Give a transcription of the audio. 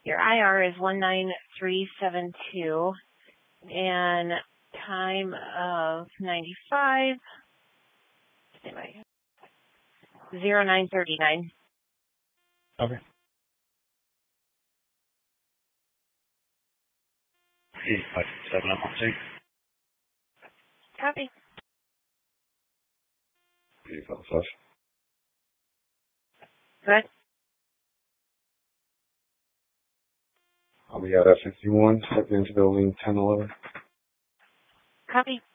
Your IR is 19372 and time of 95, 0939. Okay. 857, I'm watching. Copy. 855. Good. I'll be at F51, step into building 1011. Copy.